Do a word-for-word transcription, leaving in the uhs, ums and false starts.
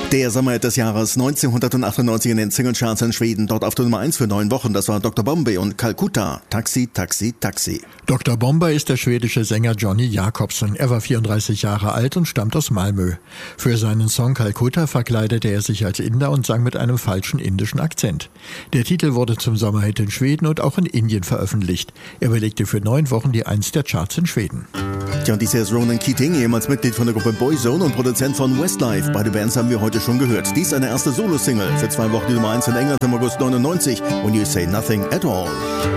Der Sommerhit des Jahres neunzehnhundertachtundneunzig in den Singlecharts in Schweden, dort auf der Nummer eins für neun Wochen. Das war Doktor Bombay und Calcutta. Taxi, Taxi, Taxi. Doktor Bombay ist der schwedische Sänger Johnny Jacobsen. Er war vierunddreißig Jahre alt und stammt aus Malmö. Für seinen Song Calcutta verkleidete er sich als Inder und sang mit einem falschen indischen Akzent. Der Titel wurde zum Sommerhit in Schweden und auch in Indien veröffentlicht. Er belegte für neun Wochen die Eins der Charts in Schweden. Tja, und dies hier ist Ronan Keating, ehemals Mitglied von der Gruppe Boyzone und Produzent von Westlife. Beide Bands haben wir heute schon gehört. Dies eine erste Solo-Single. Für zwei Wochen die Nummer eins in England im August neunundneunzig. When You Say Nothing at All.